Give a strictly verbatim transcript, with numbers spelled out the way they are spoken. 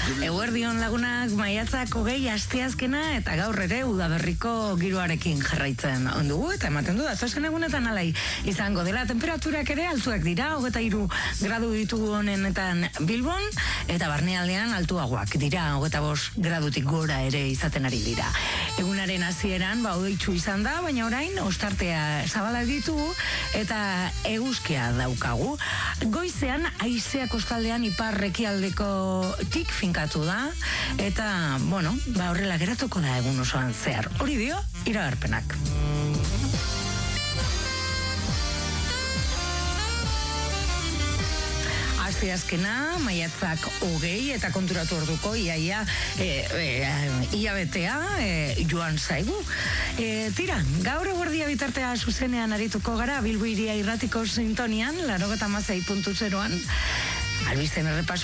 Eguerdion lagunak, maiatzak hogei asteazkena eta gaur ere udaberriko giroarekin jarraitzen ondugu eta ematen du datozen egunetan alai izango dela. Temperaturak ere altuak dira, hogeita hiru gradu ditugu honenetan Bilbon eta barnealdean altuagoak dira, hogeita bost gradutik gora ere izaten ari dira. Egunaren hasieran ba hodeitsu izan da, baina orain ostartea zabala ditugu eta eguzkia daukagu. Goizean haizea kostaldean ipar ekialdeko tik finkatu da eta, bueno, ba horrela geratuko da egun osoan zehar. Hori dio iragarpenak. Asteazkena, maiatzak hogei eta konturatu orduko iaia e, e, iabetea e, joan zaigu. E, tira, gaur eguerdia bitartea zuzenean arituko gara Bilbo Hiria irratiko sintonian, laurogeita hamasei puntu zeroan. Albisten errepaso